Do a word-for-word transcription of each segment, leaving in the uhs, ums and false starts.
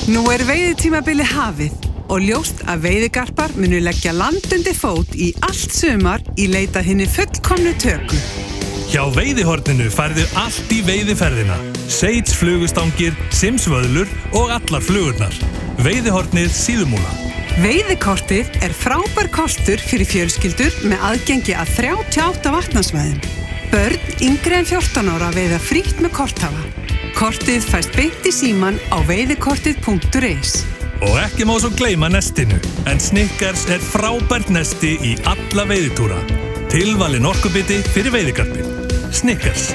Nú er veiðitímabili hafið og ljóst að veiðigarpar munu leggja land undir fót í allt sumar í leita hinni fullkomnu töku. Hjá Veiðihorninu færðu allt í veiðiferðina. Seits flugustangir, simsvöðlur og allar flugurnar. Veiðihornið Síðumúla. Veiðikortið er frábær kostur fyrir fjölskyldur með aðgengi að þrjátíu og átta vatnasvæðum. Börn yngri en fjórtán ára veiða frítt með korthafa. Kortið fæst beint í síman á veiðikortið punktur is. Og ekki má svo gleyma nestinu, en Snickers er frábært nesti í alla veiðitúra. Tilvalin orkubiti fyrir veiðigarpinn. Snickers.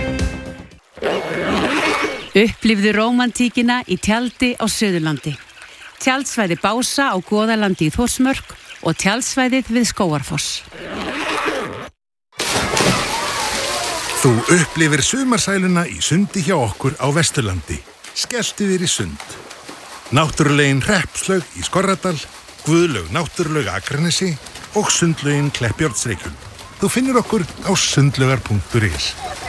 Upplifðu rómantíkina í tjaldi á Suðurlandi. Tjaldsvæði Bása á Goðalandi í Þórsmörk og tjaldsvæðið við Skógarfoss. Þú upplifir sumarsæluna í sundi hjá okkur á Vesturlandi. Skelltu þér í sund. Náttúrulegin Hreppslaug í Skorradal, Guðlaug náttúruleg Akranesi og sundlaugin Kleppjárnsreykjum. Þú finnir okkur á sundlaugar punktur is.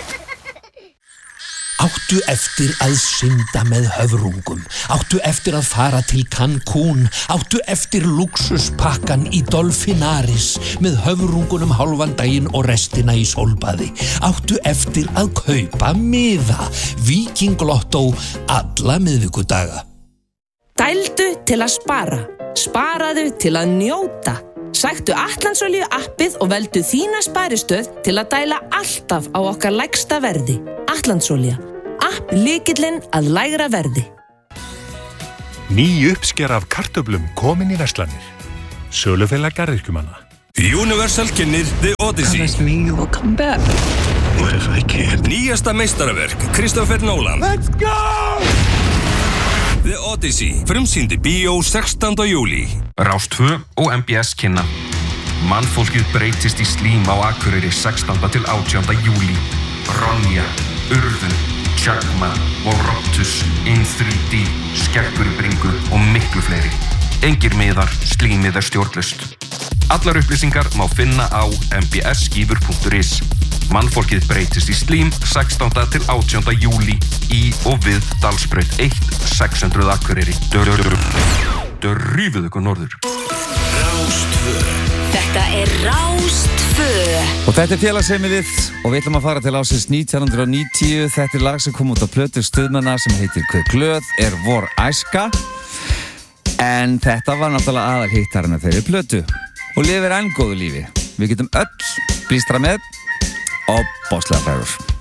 Áttu eftir að synda með höfrungum, áttu eftir að fara til Cancún, áttu eftir luxuspakkan í Dolphinaris með höfrungunum hálfan daginn og restina í sólbaði, áttu eftir að kaupa miða, Víkinglottó alla miðvikudaga. Dældu til að spara, sparaðu til að njóta. Sæktu Atlandsolíu appið og veldu þína sparistöð til að dæla alltaf á okkar lægsta verði. Atlandsolía, app lykillinn að lægra verði. Ný uppskera af kartöflum komin í verslanir. Sölufélag garðyrkjumanna. Universal kynnir The Odyssey. Promise me you will come back. What if I can't? Nýjasta meistaraverk Christopher Nolan. Let's go! The Odyssey, frumsýndi bíó sextánda júlí. Rás tvö og M B S kynna. Mannfólkið breytist í slím á Akureyri sextánda til átjánda júlí. Ronja, Urðun, Chagma og Rottus, in þrjú D, Skeggur í bringu og miklu fleiri. Engir miðar, slímið er stjórnlaust. Allar upplýsingar má finna á m b s skífur punktur is. Mannfólkið breytist í slím sextánda til átjánda júlí í og við Dalsbraut eitt sex hundruð Akureyri. Dörrífið ykkur norður. Rás tvö. Þetta er Rás tvö. Og þetta er félagsheimilið og við ætlum að fara til ásins nítján hundruð níutíu. Þetta er lag sem kom út á plötu Stuðmanna sem heitir Hve glöð er vor æska. En þetta var náttúrulega aðalhittarinn af þeirri plötu og lifir enn góðu lífi. Við getum öll blístra með og bóðslega frægur.